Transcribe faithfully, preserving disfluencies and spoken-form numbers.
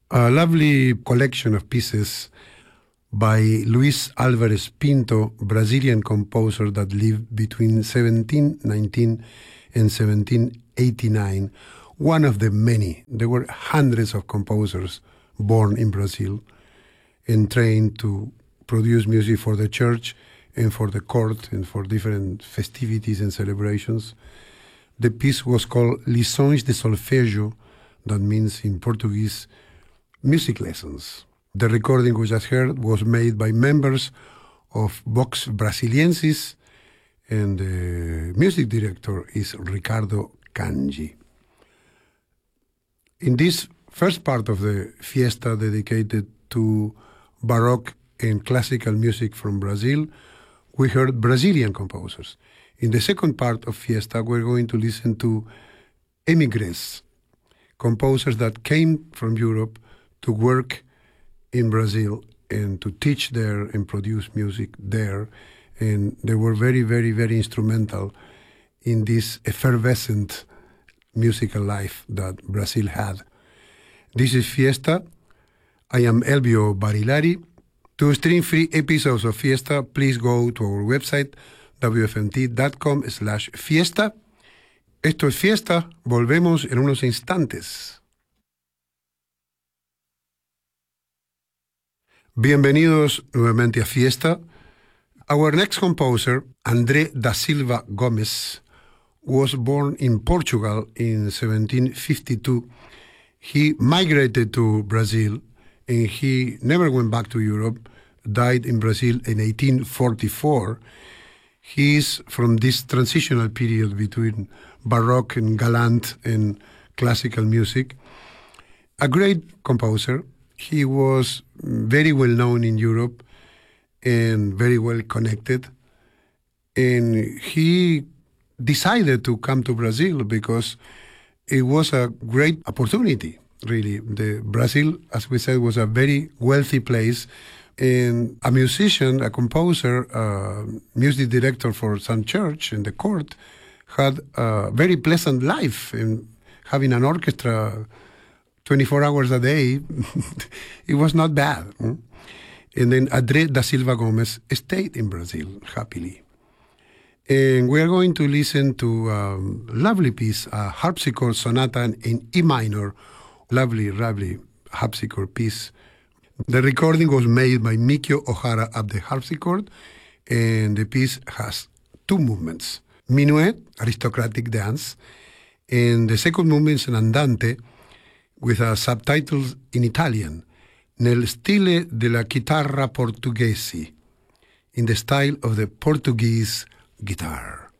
A lovely collection of pieces by Luis Álvarez Pinto, Brazilian composer that lived between seventeen nineteen and seventeen eighty-nine. One of the many. There were hundreds of composers born in Brazil and trained to produce music for the church and for the court and for different festivities and celebrations. The piece was called Lições de Solfeggio, that means in Portuguese, music lessons. The recording we just heard was made by members of Vox Brasiliensis, and the music director is Ricardo Kanji. In this first part of the fiesta dedicated to Baroque and classical music from Brazil, we heard Brazilian composers. In the second part of fiesta, we're going to listen to émigrés, composers that came from Europe to work in Brazil and to teach there and produce music there. And they were very, very, very instrumental in this effervescent musical life that Brazil had. This is Fiesta. I am Elvio Barilari. To stream free episodes of Fiesta, please go to our website, w f m t dot com slash fiesta. Esto es Fiesta. Volvemos en unos instantes. Bienvenidos nuevamente a Fiesta. Our next composer, André da Silva Gomes, was born in Portugal in seventeen fifty-two. He migrated to Brazil and he never went back to Europe, died in Brazil in eighteen forty-four. He is from this transitional period between Baroque and galant and classical music. A great composer. He was very well known in Europe and very well connected. And he decided to come to Brazil because it was a great opportunity, really. The Brazil, as we said, was a very wealthy place. And a musician, a composer, a music director for some church in the court had a very pleasant life. And having an orchestra twenty-four hours a day, it was not bad. Mm? And then André da Silva Gomes stayed in Brazil happily. And we are going to listen to a lovely piece, a harpsichord sonata in E minor, lovely, lovely harpsichord piece. The recording was made by Mikio Ohara at the harpsichord, and the piece has two movements. Minuet, aristocratic dance, and the second movement is an andante with a subtitles in Italian, nel stile della chitarra portuguese, in the style of the Portuguese guitar.